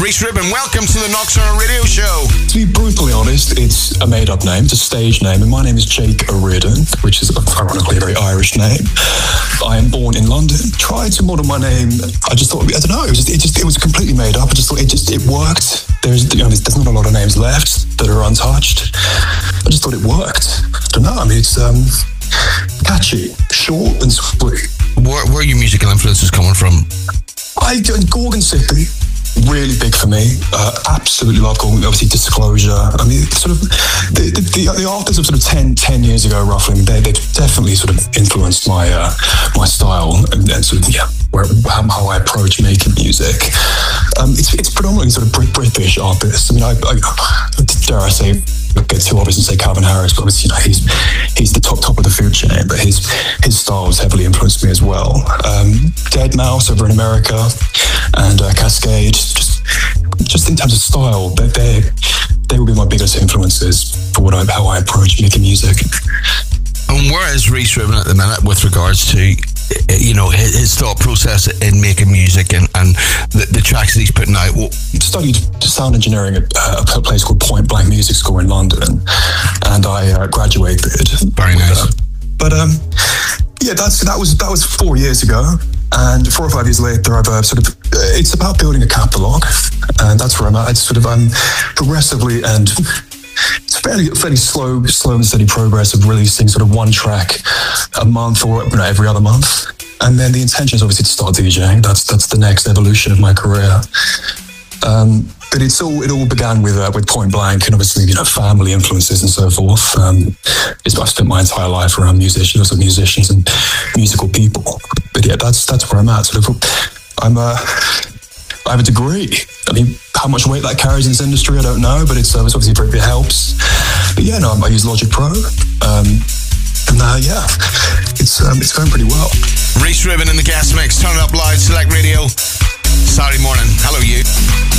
Reese Ribbon, welcome to the Nocturnal Radio Show. To be brutally honest, it's a made-up name. It's a stage name, and my name is Jake O'Riordan, which is ironically a very Irish name. I am born in London. Tried to model my name. I just thought, I don't know, it was completely made up. I just thought it worked. There's not a lot of names left that are untouched. I just thought it worked. I don't know. I mean, it's catchy, short and sweet. Where are your musical influences coming from? Gorgon City, really big for me. Absolutely love Gorgon. Obviously, Disclosure. I mean, sort of the artists of sort of 10 years ago, roughly. They've definitely sort of influenced my style and sort of how I approach making music. It's predominantly sort of British artists. I mean, I dare I say, get too obvious and say Calvin Harris, but obviously, he's the top of the food chain. But his style has heavily influenced me as well. Deadmau5 over in America, and Cascade. Just in terms of style, they would be my biggest influences for how I approach making music. And where is Reese Ribbon at the minute with regards to, his thought process in making music and the tracks that he's putting out? Studied sound engineering at a place called Point Blank Music School in London, and I graduated. Very nice. That was 4 years ago, and 4 or 5 years later, I've it's about building a catalogue, and that's where I'm at. I'm progressively and it's fairly slow and steady progress of releasing sort of one track a month or every other month. And then the intention is obviously to start DJing. That's the next evolution of my career. But it all began with Point Blank and obviously family influences and so forth. I've spent my entire life around musicians and musical people. But yeah, that's where I'm at. I have a degree. I mean, how much weight that carries in this industry, I don't know, but it's obviously it helps. But yeah, no, I use Logic Pro, it's going pretty well. Reese Ribbon in the guest mix. Turn it up loud. Select Radio. Saturday morning. Hello, you.